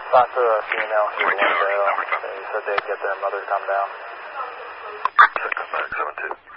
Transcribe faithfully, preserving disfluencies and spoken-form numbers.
Talked to a female here one day. They said they'd get their mother to come down. Six, seven, two.